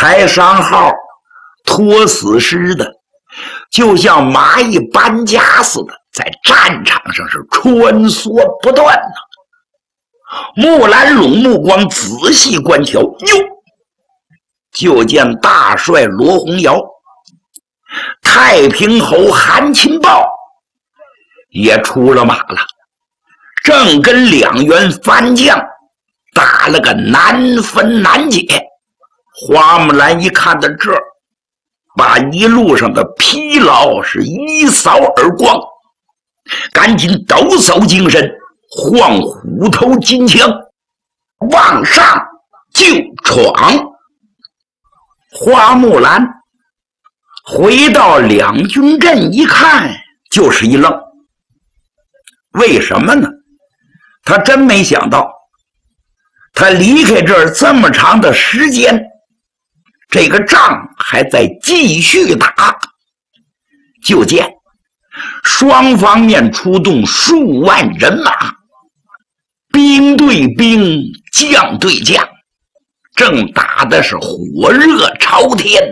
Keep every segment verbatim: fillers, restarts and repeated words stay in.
台上号拖死尸的，就像蚂蚁搬家似的，在战场上是穿梭不断呢。木兰拢目光仔细观瞧，哟，就见大帅罗洪尧、太平侯韩擒豹也出了马了，正跟两员番将打了个难分难解。花木兰一看到这儿，把一路上的疲劳是一扫而光，赶紧抖擞精神，晃虎头金枪，往上就闯。花木兰回到两军阵一看，就是一愣。为什么呢？他真没想到，他离开这儿这么长的时间，这个仗还在继续打。就见双方面出动数万人马，兵对兵，将对将，正打的是火热朝天。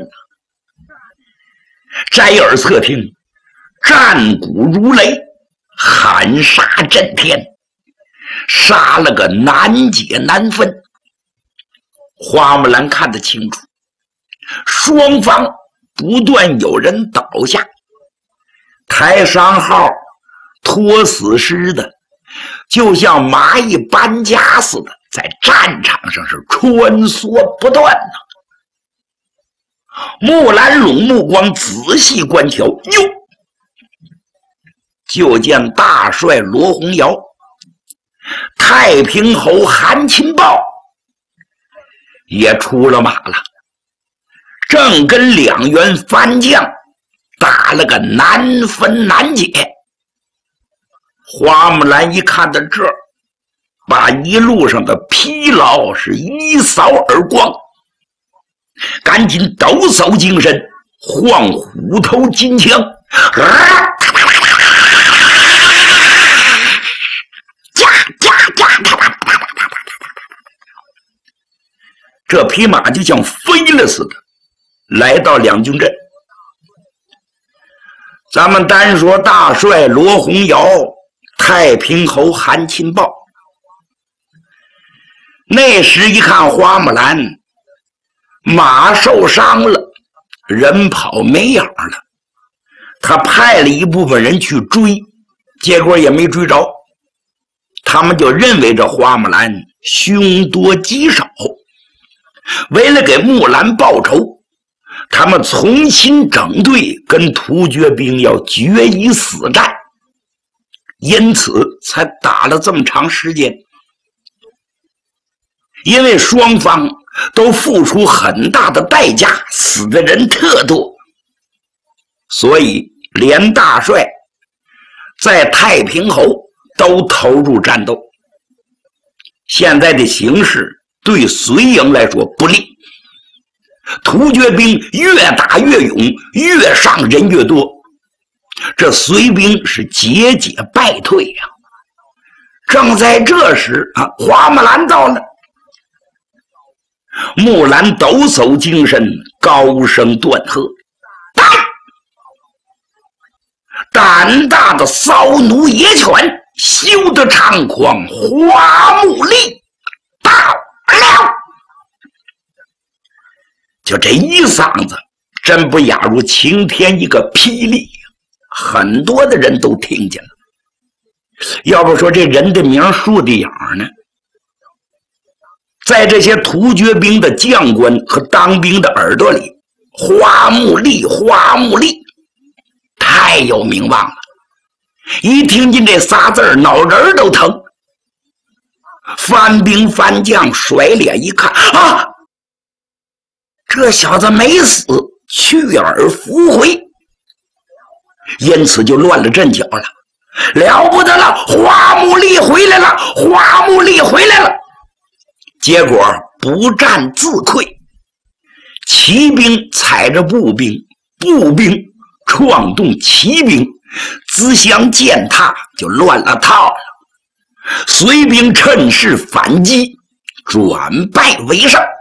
摘耳侧听，战鼓如雷，喊杀震天，杀了个难解难分。花木兰看得清楚，双方不断有人倒下，台上号拖死尸的，就像蚂蚁搬家似的，在战场上是穿梭不断呢。木兰拢目光仔细观瞧，哟，就见大帅罗洪尧、太平侯韩擒豹也出了马了，正跟两员番将打了个难分难解。花木兰一看到这儿，把一路上的疲劳是一扫而光，赶紧抖擞精神，晃虎头金枪，啊，这匹马就像飞了似的来到两军阵。咱们单说大帅罗洪尧、太平侯韩擒豹，那时一看花木兰马受伤了，人跑没影了，他派了一部分人去追，结果也没追着。他们就认为这花木兰凶多吉少，为了给木兰报仇，他们重新整队，跟突厥兵要决一死战，因此才打了这么长时间。因为双方都付出很大的代价，死的人特多，所以连大帅在太平侯都投入战斗。现在的形势对隋营来说不利，突厥兵越打越勇，越上人越多，这隋兵是节节败退呀、啊。正在这时啊，花木兰到了。木兰抖擞精神，高声断喝：“胆！胆大的骚奴野犬，休得猖狂！花木力到了！”就这一嗓子，真不亚如晴天一个霹雳，很多的人都听见了。要不说这人的名树的影呢？在这些突厥兵的将官和当兵的耳朵里，花木力，花木力太有名望了，一听见这仨字儿，脑仁都疼。番兵番将甩脸一看啊，这小子没死，去而复回，因此就乱了阵脚了。了不得了，花木力回来了，花木力回来了。结果不战自溃，骑兵踩着步兵，步兵撞动骑兵，自相践踏，就乱了套了。隋兵趁势反击，转败为胜。